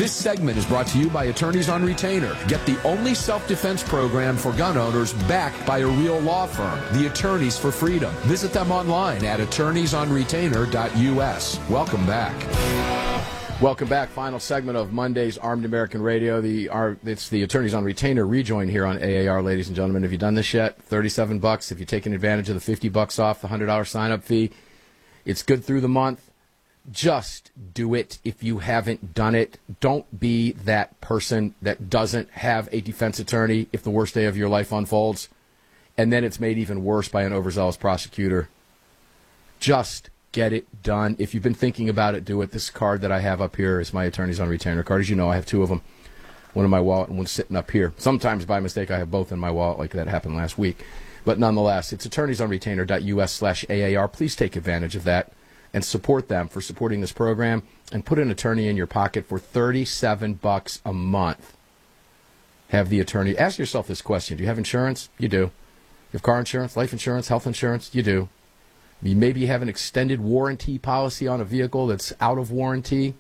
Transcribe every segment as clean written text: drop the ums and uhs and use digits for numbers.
This segment is brought to you by Attorneys on Retainer. Get the only self-defense program for gun owners backed by a real law firm, the Attorneys for Freedom. Visit them online at attorneysonretainer.us. Welcome back. Welcome back. Final segment of Monday's Armed American Radio. It's the Attorneys on Retainer rejoin here on AAR, ladies and gentlemen. Have you done this yet? $37. If you're taking advantage of the $50 off the $100 sign-up fee, it's good through the month. Just do it if you haven't done it. Don't be that person that doesn't have a defense attorney if the worst day of your life unfolds, and then it's made even worse by an overzealous prosecutor. Just get it done. If you've been thinking about it, do it. This card that I have up here is my Attorneys on Retainer card. As you know, I have two of them, one in my wallet and one sitting up here. Sometimes by mistake I have both in my wallet, like that happened last week. But nonetheless, it's attorneysonretainer.us/AAR. Please take advantage of that and support them for supporting this program, and put an attorney in your pocket for $37 a month. Have the attorney. Ask yourself this question. Do you have insurance? You do. You have car insurance, life insurance, health insurance? You do. You maybe have an extended warranty policy on a vehicle that's out of warranty.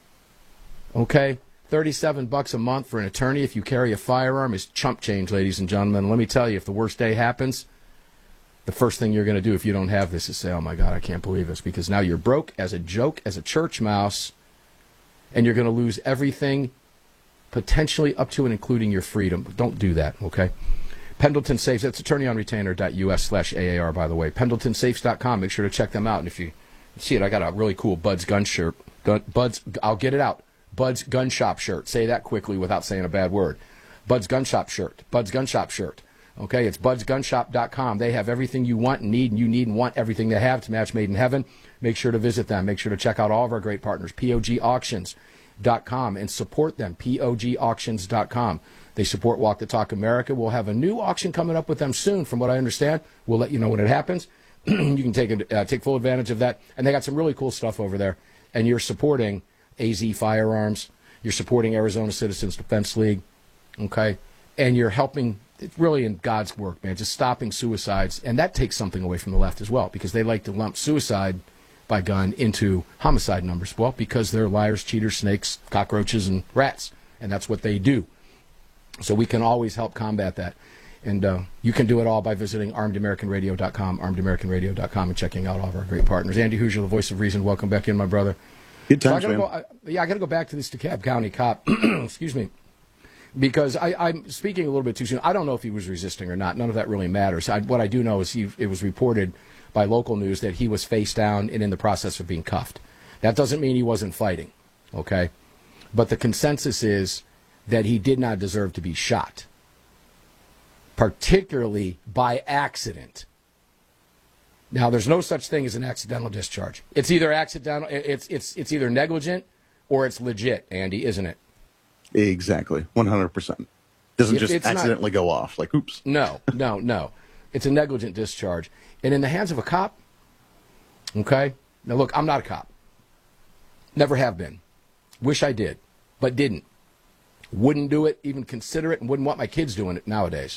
Okay? $37 a month for an attorney if you carry a firearm is chump change, ladies and gentlemen. Let me tell you, if the worst day happens, the first thing you're going to do if you don't have this is say, oh, my God, I can't believe this, because now you're broke as a joke, as a church mouse, and you're going to lose everything, potentially up to and including your freedom. Don't do that, okay? Pendleton Safes, that's attorneysonretainer.us/AAR, by the way. PendletonSafes.com, make sure to check them out. And if you see it, I got a really cool Bud's Gun shirt. I'll get it out. Bud's Gun Shop shirt. Say that quickly without saying a bad word. Bud's Gun Shop shirt. Bud's Gun Shop shirt. Okay, it's budsgunshop.com. They have everything you want and need, and you need and want everything they have to match made in heaven. Make sure to visit them. Make sure to check out all of our great partners, POGauctions.com, and support them, POGauctions.com. They support Walk the Talk America. We'll have a new auction coming up with them soon, from what I understand. We'll let you know when it happens. You can take full advantage of that. And they got some really cool stuff over there. And you're supporting AZ Firearms. You're supporting Arizona Citizens Defense League. Okay? And you're helping. It's really in God's work, man, just stopping suicides. And that takes something away from the left as well, because they like to lump suicide by gun into homicide numbers. Well, because they're liars, cheaters, snakes, cockroaches, and rats. And that's what they do. So we can always help combat that. And you can do it all by visiting armedamericanradio.com, armedamericanradio.com, and checking out all of our great partners. Andy Hoosier, the voice of reason. Welcome back in, my brother. Good times, man. I got to go back to this DeKalb County cop. Excuse me. Because I'm speaking a little bit too soon. I don't know if he was resisting or not. None of that really matters. What I do know is it was reported by local news that he was face down and in the process of being cuffed. That doesn't mean he wasn't fighting, okay? But the consensus is that he did not deserve to be shot, particularly by accident. Now, there's no such thing as an accidental discharge. It's either accidental, it's either negligent or it's legit, Andy, isn't it? Exactly, 100%. Doesn't just accidentally go off, like, oops. No. It's a negligent discharge. And in the hands of a cop, okay? Now, look, I'm not a cop. Never have been. Wish I did, but didn't. Wouldn't do it, even consider it, and wouldn't want my kids doing it nowadays.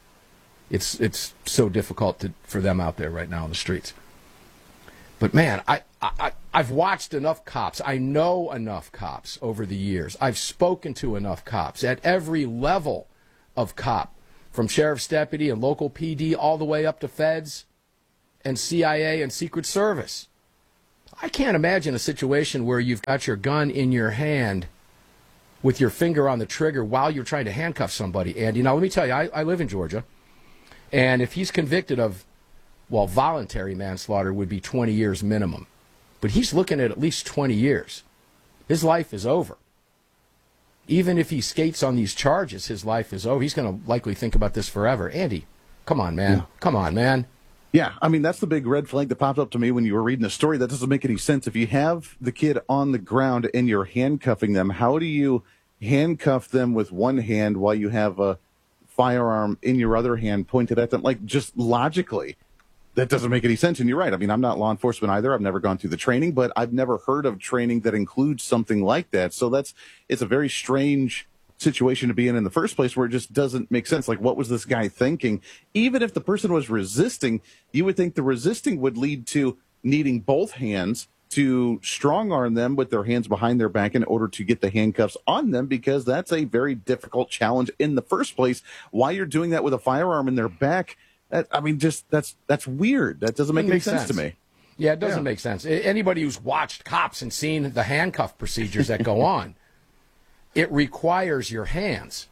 It's so difficult for them out there right now on the streets. But, man, I've watched enough cops. I know enough cops over the years. I've spoken to enough cops at every level of cop, from sheriff's deputy and local PD all the way up to feds and CIA and Secret Service. I can't imagine a situation where you've got your gun in your hand with your finger on the trigger while you're trying to handcuff somebody. And, you know, let me tell you, I live in Georgia, and if he's convicted of, well, voluntary manslaughter would be 20 years minimum. But he's looking at least 20 years. His life is over. Even if he skates on these charges, his life is over. He's going to likely think about this forever. Andy, come on, man. Yeah. Come on, man. Yeah, I mean, that's the big red flag that popped up to me when you were reading the story. That doesn't make any sense. If you have the kid on the ground and you're handcuffing them, how do you handcuff them with one hand while you have a firearm in your other hand pointed at them? Like, just logically, that doesn't make any sense. And you're right. I mean, I'm not law enforcement either. I've never gone through the training, but I've never heard of training that includes something like that. So it's a very strange situation to be in the first place, where it just doesn't make sense. Like, what was this guy thinking? Even if the person was resisting, you would think the resisting would lead to needing both hands to strong arm them with their hands behind their back in order to get the handcuffs on them, because that's a very difficult challenge in the first place. Why you're doing that with a firearm in their back, that's weird. That doesn't make any sense to me. Yeah, it doesn't make sense. Anybody who's watched cops and seen the handcuff procedures that go on, it requires your hands.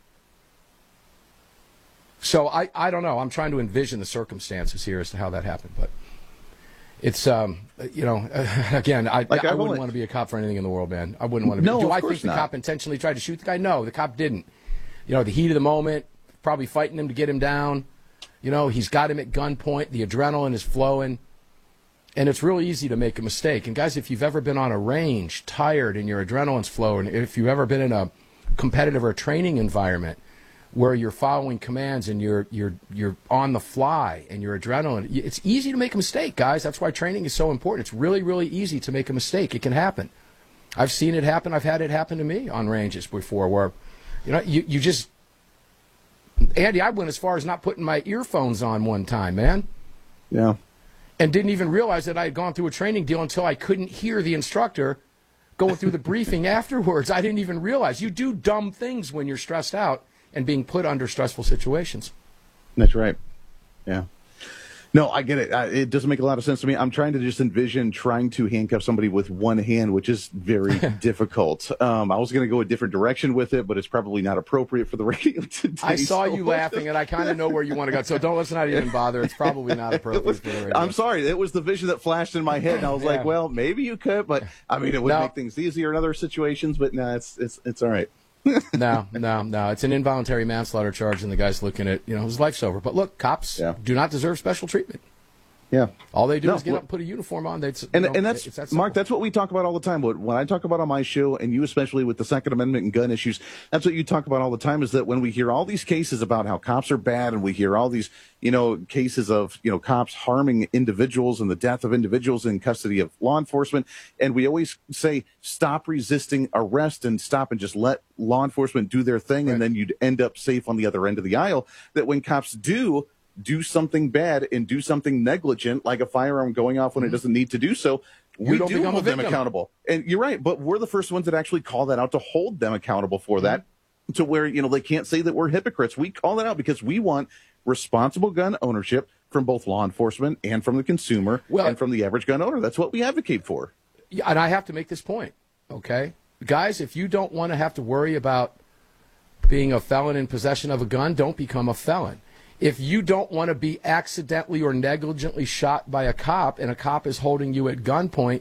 So I don't know. I'm trying to envision the circumstances here as to how that happened, but it's again, I wouldn't want to be a cop for anything in the world, man. I wouldn't want to be. No, do I think the cop intentionally tried to shoot the guy? No, the cop didn't. The heat of the moment, probably fighting him to get him down. He's got him at gunpoint. The adrenaline is flowing. And it's really easy to make a mistake. And guys, if you've ever been on a range, tired, and your adrenaline's flowing, if you've ever been in a competitive or training environment where you're following commands and you're on the fly and your adrenaline, it's easy to make a mistake, guys. That's why training is so important. It's really, really easy to make a mistake. It can happen. I've seen it happen. I've had it happen to me on ranges before where, you just, Andy, I went as far as not putting my earphones on one time, man. Yeah. And didn't even realize that I had gone through a training deal until I couldn't hear the instructor going through the briefing afterwards. I didn't even realize. You do dumb things when you're stressed out and being put under stressful situations. That's right. Yeah. No, I get it. It doesn't make a lot of sense to me. I'm trying to just envision trying to handcuff somebody with one hand, which is very difficult. I was going to go a different direction with it, but it's probably not appropriate for the radio today. I saw you laughing, and I kind of know where you want to go. So let's not even bother. It's probably not appropriate for the radio. I'm sorry. It was the vision that flashed in my head, and I was like, well, maybe you could, but I mean, it would make things easier in other situations, but no, it's all right. No. It's an involuntary manslaughter charge, and the guy's looking at, his life's over. But look, cops do not deserve special treatment. Yeah. All they do is get up and put a uniform on. That's Mark, that's what we talk about all the time. When I talk about on my show, and you especially with the Second Amendment and gun issues, that's what you talk about all the time, is that when we hear all these cases about how cops are bad, and we hear all these, cases of, cops harming individuals and the death of individuals in custody of law enforcement, and we always say, stop resisting arrest and stop and just let law enforcement do their thing, right. And then you'd end up safe on the other end of the aisle. That when cops do something bad and do something negligent, like a firearm going off when it doesn't need to do so, we do hold them accountable. And you're right, but we're the first ones that actually call that out to hold them accountable for that, to where, they can't say that we're hypocrites. We call that out because we want responsible gun ownership from both law enforcement and from the consumer and from the average gun owner. That's what we advocate for. Yeah, and I have to make this point, okay? Guys, if you don't want to have to worry about being a felon in possession of a gun, don't become a felon. If you don't want to be accidentally or negligently shot by a cop and a cop is holding you at gunpoint,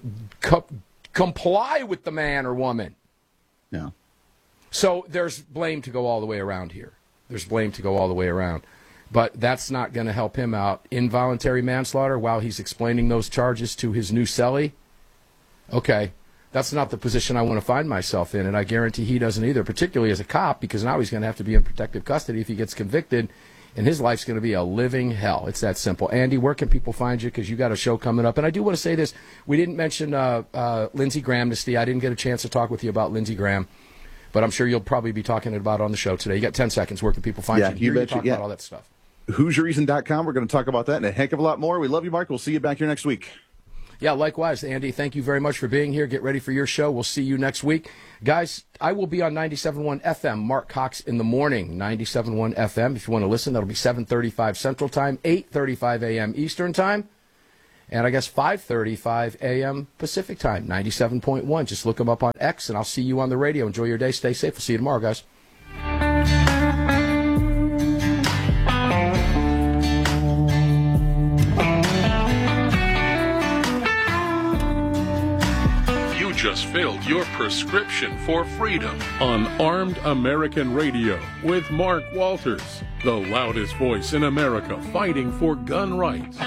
comply with the man or woman. Yeah. So there's blame to go all the way around here. There's blame to go all the way around. But that's not going to help him out. Involuntary manslaughter while he's explaining those charges to his new cellie? Okay, that's not the position I want to find myself in, and I guarantee he doesn't either, particularly as a cop, because now he's going to have to be in protective custody if he gets convicted. And his life's going to be a living hell. It's that simple. Andy, where can people find you? Because you got a show coming up. And I do want to say this. We didn't mention Lindsey Grahamnesty. I didn't get a chance to talk with you about Lindsey Graham. But I'm sure you'll probably be talking about it on the show today. You got 10 seconds. Where can people find you? You talk about all that stuff. HoosierReason.com. We're going to talk about that and a heck of a lot more. We love you, Mark. We'll see you back here next week. Yeah, likewise, Andy. Thank you very much for being here. Get ready for your show. We'll see you next week. Guys, I will be on 97.1 FM, Mark Cox in the morning, 97.1 FM. If you want to listen, that'll be 7:35 Central Time, 8:35 a.m. Eastern Time, and I guess 5:35 a.m. Pacific Time, 97.1. Just look them up on X, and I'll see you on the radio. Enjoy your day. Stay safe. We'll see you tomorrow, guys. Just filled your prescription for freedom on Armed American Radio with Mark Walters, the loudest voice in America fighting for gun rights.